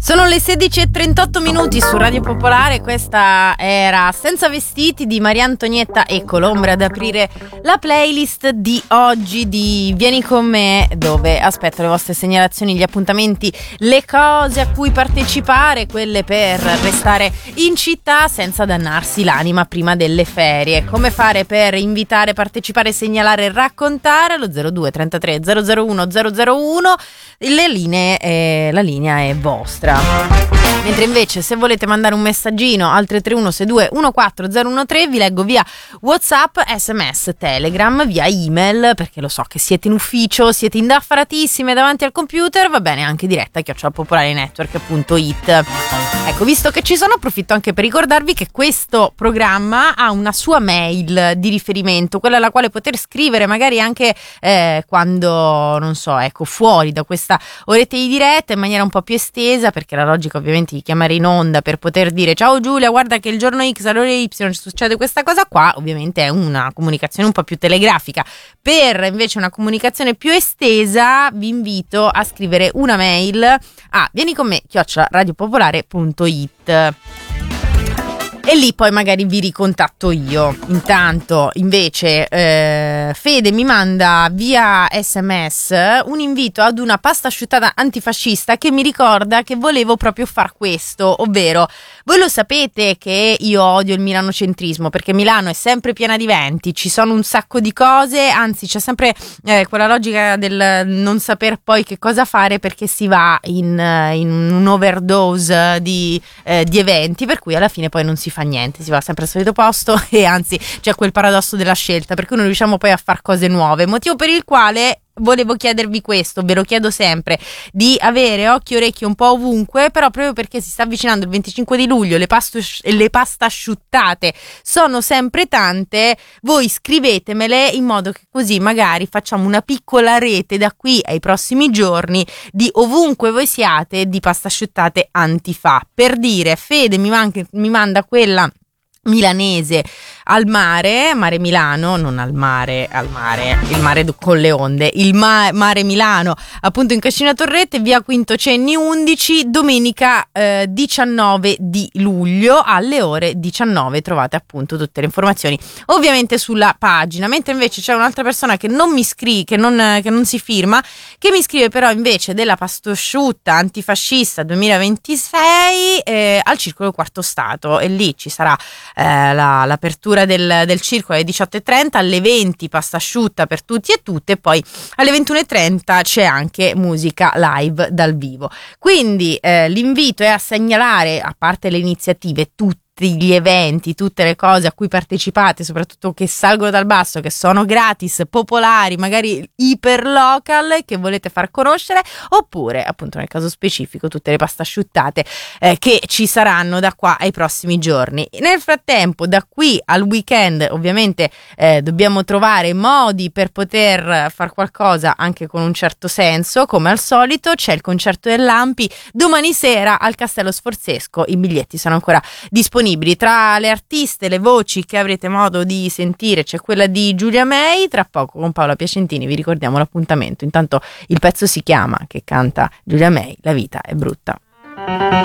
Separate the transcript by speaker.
Speaker 1: Sono le 16:38 su Radio Popolare. Questa era Senza Vestiti di Maria Antonietta e Colombra ad aprire la playlist di oggi di Vieni con me, dove aspetto le vostre segnalazioni, gli appuntamenti, le cose a cui partecipare, quelle per restare in città senza dannarsi l'anima prima delle ferie. Come fare per invitare, partecipare, segnalare e raccontare? Allo 02 33 001 001. La linea è vostra. Mentre invece se volete mandare un messaggino al 331 62 14013 vi leggo via WhatsApp, SMS, Telegram, via email, perché lo so che siete in ufficio, siete indaffaratissime davanti al computer, va bene anche diretta @popolarenetwork.it. Ecco, visto che ci sono, approfitto anche per ricordarvi che questo programma ha una sua mail di riferimento, quella alla quale poter scrivere magari anche quando, non so, ecco, fuori da questa oretta di diretta in maniera un po' più estesa, perché la logica ovviamente di chiamare in onda per poter dire ciao Giulia, guarda che il giorno X all'ora Y succede questa cosa qua, ovviamente è una comunicazione un po' più telegrafica. Per invece una comunicazione più estesa vi invito a scrivere una mail a vieniconme@radiopopolare.it e lì poi magari vi ricontatto io. Intanto invece Fede mi manda via SMS un invito ad una pasta asciuttata antifascista che mi ricorda che volevo proprio far questo, ovvero voi lo sapete che io odio il milanocentrismo perché Milano è sempre piena di venti, ci sono un sacco di cose, anzi c'è sempre quella logica del non saper poi che cosa fare perché si va in un overdose di eventi, per cui alla fine poi non si fa niente, si va sempre al solito posto e anzi c'è quel paradosso della scelta per cui non riusciamo poi a fare cose nuove, motivo per il quale volevo chiedervi questo, ve lo chiedo sempre, di avere occhi e orecchie un po' ovunque, però proprio perché si sta avvicinando il 25 di luglio, le paste asciuttate sono sempre tante, voi scrivetemele in modo che così magari facciamo una piccola rete da qui ai prossimi giorni di ovunque voi siate di paste asciuttate antifà. Per dire, Fede mi manda quella milanese al mare Milano, non al mare, il mare con le onde, il mare Milano, appunto in Cascina Torrette, via Quinto Cenni 11, domenica 19 di luglio alle ore 19. Trovate appunto tutte le informazioni ovviamente sulla pagina, mentre invece c'è un'altra persona che non mi scrive, che non si firma, che mi scrive però invece della pastosciutta antifascista 2026 al Circolo Quarto Stato, e lì ci sarà l'apertura del circolo alle 18:30, alle 20 pasta asciutta per tutti e tutte, e poi alle 21:30 c'è anche musica live dal vivo. Quindi l'invito è a segnalare, a parte le iniziative, tutti gli eventi, tutte le cose a cui partecipate, soprattutto che salgono dal basso, che sono gratis, popolari, magari iper local, che volete far conoscere, oppure appunto nel caso specifico tutte le paste asciuttate che ci saranno da qua ai prossimi giorni. Nel frattempo, da qui al weekend ovviamente dobbiamo trovare modi per poter far qualcosa anche con un certo senso, come al solito c'è il concerto dell'Ampi domani sera al Castello Sforzesco, i biglietti sono ancora disponibili. Tra le artiste, le voci che avrete modo di sentire c'è quella di Giulia May, tra poco con Paola Piacentini vi ricordiamo l'appuntamento. Intanto il pezzo si chiama, che canta Giulia May, La vita è brutta.